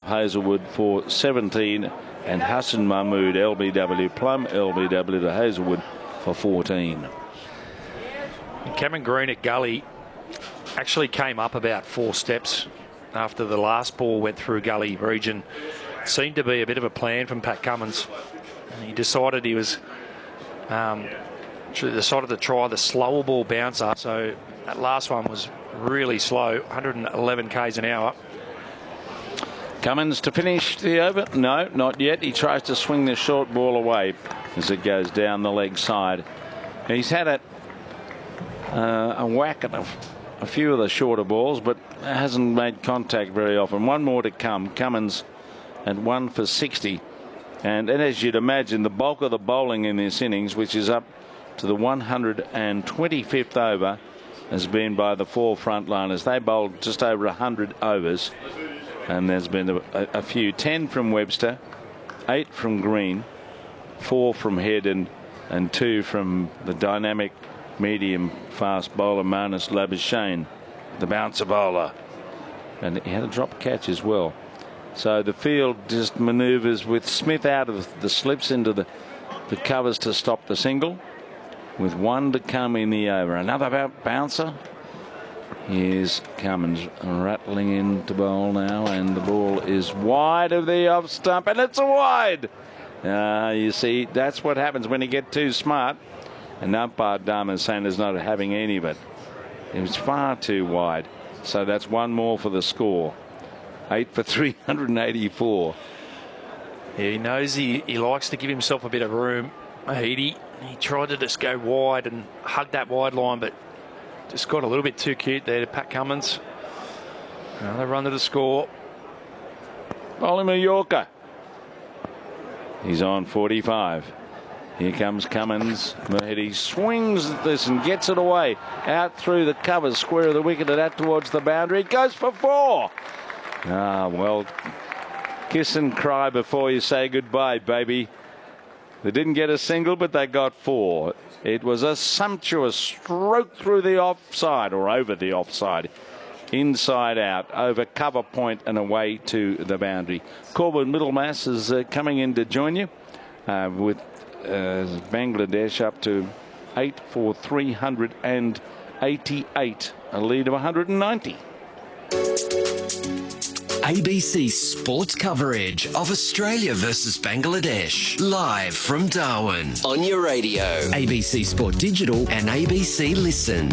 Hazelwood for 17, and Hassan Mahmood, LBW Plum, LBW to Hazelwood for 14. Cameron Green at Gully actually came up about 4 steps after the last ball went through Gully region. Seemed to be a bit of a plan from Pat Cummins. And he decided he was decided to try the slower ball bouncer. So that last one was really slow, 111 k's an hour. Cummins to finish the over? No, not yet. He tries to swing the short ball away as it goes down the leg side. He's had a whack at a few of the shorter balls, but hasn't made contact very often. One more to come. Cummins at 1 for 60. And as you'd imagine, the bulk of the bowling in this innings, which is up to the 125th over, has been by the 4 frontliners. They bowled just over 100 overs. And there's been a few. 10 from Webster, 8 from Green, 4 from Head, and 2 from the dynamic medium fast bowler Marnus Labuschagne, the bouncer bowler. And he had a drop catch as well. So the field just manoeuvres with Smith out of the slips into the covers to stop the single, with 1 to come in the over. Another bouncer. Here's Cummins rattling into bowl now, and the ball is wide of the off stump, and it's a wide. You see, that's what happens when you get too smart. And umpire Dharma Sanders not having any of it. It was far too wide. So that's 1 more for the score. 8 for 384. Yeah, he knows he likes to give himself a bit of room. He tried to just go wide and hug that wide line, but just got a little bit too cute there to Pat Cummins. Another run to the score. Bowling Mallorca. He's on 45. Here comes Cummins. He swings this and gets it away. Out through the covers, square of the wicket and out towards the boundary. It goes for 4. Well, kiss and cry before you say goodbye, baby. They didn't get a single, but they got 4. It was a sumptuous stroke through the offside, or over the offside. Inside out, over cover point and away to the boundary. Corbin Middlemass is coming in to join you with Bangladesh up to 8 for 388, a lead of 190. ABC Sports coverage of Australia versus Bangladesh, live from Darwin. On your radio, ABC Sport Digital and ABC Listen.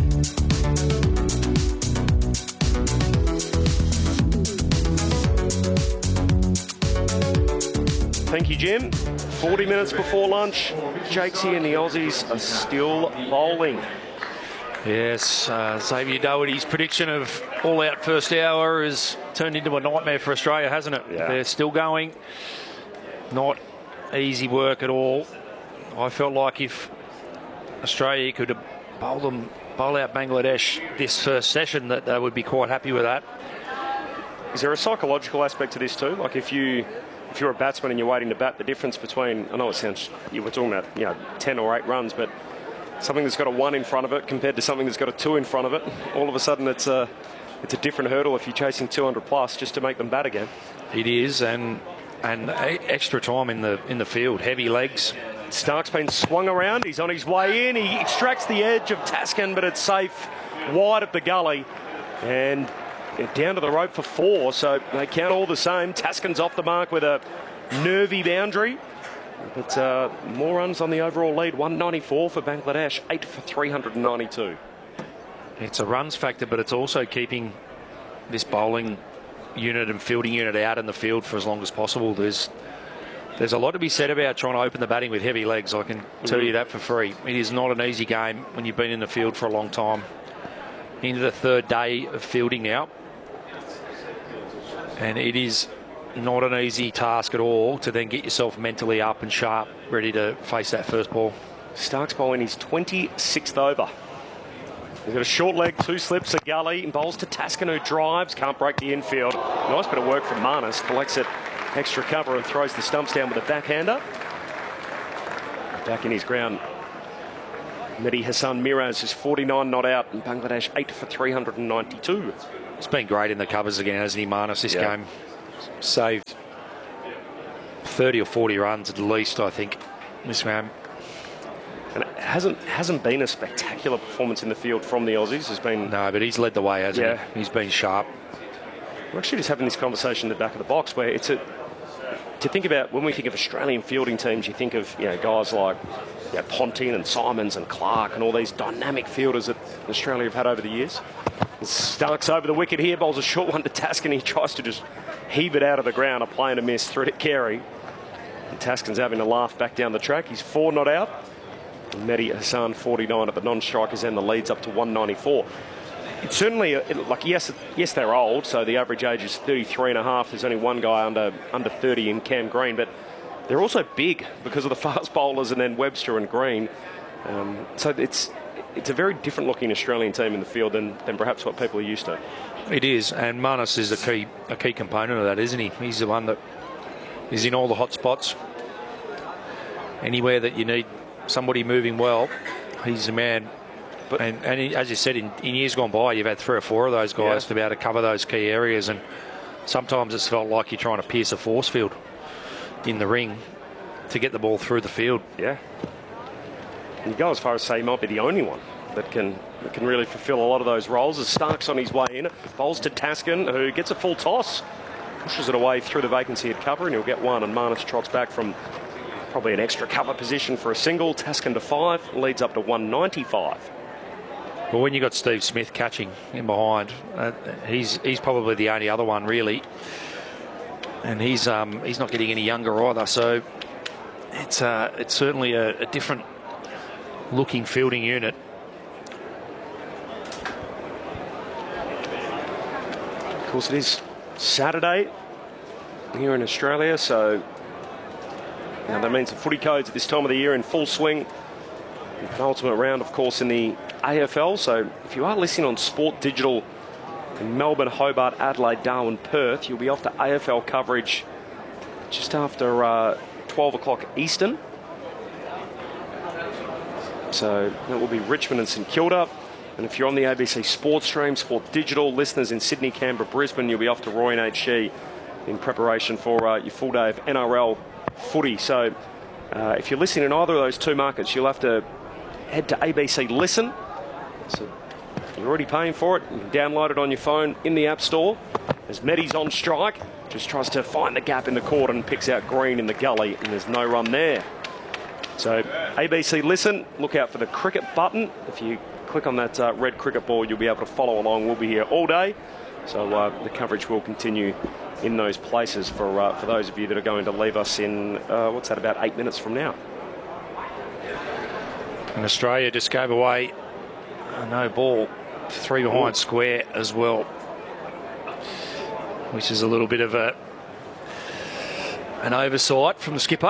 Thank you, Jim. 40 minutes before lunch. Jakesy and the Aussies are still bowling. Yes, Xavier Doherty's prediction of all-out first hour has turned into a nightmare for Australia, hasn't it? Yeah. They're still going. Not easy work at all. I felt like if Australia could bowl out Bangladesh this first session, that they would be quite happy with that. Is there a psychological aspect to this too? Like if you're a batsman and you're waiting to bat, the difference between, I know it sounds, you were talking about 10 or 8 runs, but something that's got a 1 in front of it compared to something that's got a 2 in front of it, all of a sudden it's a different hurdle if you're chasing 200 plus just to make them bat again. It is, and extra time in the field, heavy legs. Stark's been swung around, he's on his way in, he extracts the edge of Taskin, but it's safe wide of the gully, and down to the rope for 4, so they count all the same. Taskin's off the mark with a nervy boundary. But more runs on the overall lead, 194 for Bangladesh, 8 for 392. It's a runs factor, but it's also keeping this bowling unit and fielding unit out in the field for as long as possible. There's a lot to be said about trying to open the batting with heavy legs. I can tell you that for free. It is not an easy game when you've been in the field for a long time. Into the 3rd day of fielding now. And it is not an easy task at all to then get yourself mentally up and sharp, ready to face that first ball. Stark's bowling his 26th over. He's got a short leg, 2 slips, a gully, and bowls to Taskin, who drives, can't break the infield. Nice bit of work from Marnus, collects it extra cover and throws the stumps down with a backhander. Back in his ground, Mehdi Hassan Miraz is 49 not out, and Bangladesh 8 for 392. He's been great in the covers again, hasn't he, Marnus, this game? saved 30 or 40 runs at least, I think, this round. And it hasn't been a spectacular performance in the field from the Aussies. Has been no, but he's led the way, hasn't he? He's been sharp. We're actually just having this conversation in the back of the box where it's to think about when we think of Australian fielding teams, you think of guys like Ponting and Simons and Clark and all these dynamic fielders that Australia have had over the years. Starks over the wicket here, bowls a short one to Taskin. He tries to just heave it out of the ground, a play and a miss through to Carey. And Taskin's having a laugh back down the track. He's 4 not out. And Mehdi Hassan 49 at the non-strikers end. The lead's up to 194. It's certainly, yes, they're old, so the average age is 33 and a half. There's only one guy under 30 in Cam Green, but they're also big because of the fast bowlers and then Webster and Green. So it's a very different looking Australian team in the field than perhaps what people are used to. It is, and Marnus is a key component of that, isn't he? He's the one that is in all the hot spots. Anywhere that you need somebody moving well, he's the man. But, and he, as you said, in years gone by, you've had 3 or 4 of those guys to be able to cover those key areas, and sometimes it's felt like you're trying to pierce a force field in the ring to get the ball through the field. Yeah. And you go as far as say he might be the only one that can really fulfil a lot of those roles. As Stark's on his way in, bowls to Taskin, who gets a full toss, pushes it away through the vacancy at cover, and he'll get one. And Marnus trots back from probably an extra cover position for a single. Taskin to 5, leads up to 195. Well, when you got Steve Smith catching in behind, he's probably the only other one really, and he's not getting any younger either. So it's certainly a different looking fielding unit. Of course, it is Saturday here in Australia, so that means the footy codes at this time of the year in full swing. The penultimate round, of course, in the AFL. So if you are listening on Sport Digital in Melbourne, Hobart, Adelaide, Darwin, Perth, you'll be off to AFL coverage just after 12 o'clock Eastern. So that will be Richmond and St Kilda. And if you're on the ABC Sports Stream, Sport Digital, listeners in Sydney, Canberra, Brisbane, you'll be off to Roy and HG in preparation for your full day of NRL footy. So if you're listening in either of those two markets, you'll have to head to ABC Listen. So you're already paying for it. You can download it on your phone in the App Store. As Mehdi's on strike, just tries to find the gap in the court and picks out Green in the gully, and there's no run there. So ABC Listen, look out for the cricket button. If you click on that red cricket ball, you'll be able to follow along. We'll be here all day. So the coverage will continue in those places for those of you that are going to leave us in, what's that, about 8 minutes from now. And Australia just gave away a no ball, 3 behind square as well, which is a little bit of an oversight from the skipper.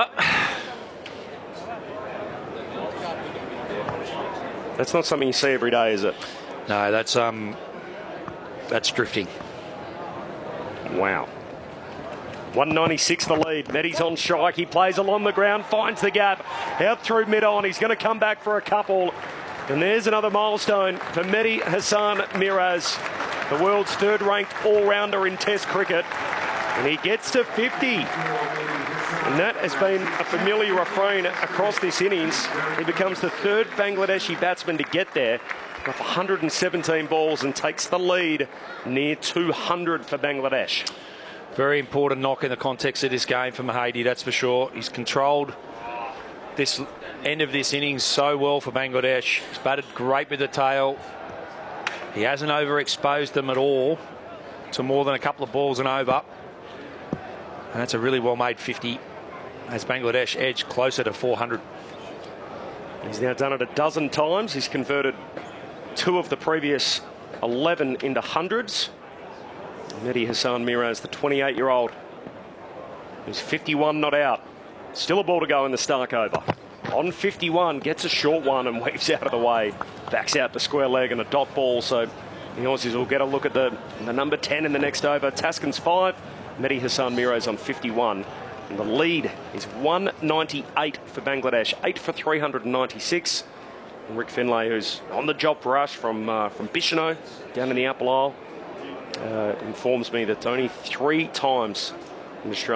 That's not something you see every day, is it? No, that's drifting. Wow. 196 the lead. Mehdi's on strike. He plays along the ground, finds the gap, out through mid-on. He's going to come back for a couple. And there's another milestone for Mehdi Hassan Miraz, the world's 3rd-ranked all-rounder in Test cricket. And he gets to 50. And that has been a familiar refrain across this innings. He becomes the 3rd Bangladeshi batsman to get there. Off 117 balls and takes the lead near 200 for Bangladesh. Very important knock in the context of this game for Mahedi, that's for sure. He's controlled this end of this innings so well for Bangladesh. He's batted great with the tail. He hasn't overexposed them at all to more than a couple of balls and over. And that's a really well-made 50 as Bangladesh edge closer to 400. He's now done it a dozen times. He's converted 2 of the previous 11 into hundreds. Mehdi Hassan Miraz, the 28-year-old, who's 51 not out. Still a ball to go in the Stark over. On 51, gets a short one and weaves out of the way. Backs out the square leg and a dot ball. So the Aussies will get a look at the number 10 in the next over. Taskin's 5, Mehdi Hassan Miraz on 51. And the lead is 198 for Bangladesh, 8 for 396. And Rick Finlay, who's on the job for us from Bicheno down in the Apple Isle, informs me that only 3 times in Australia.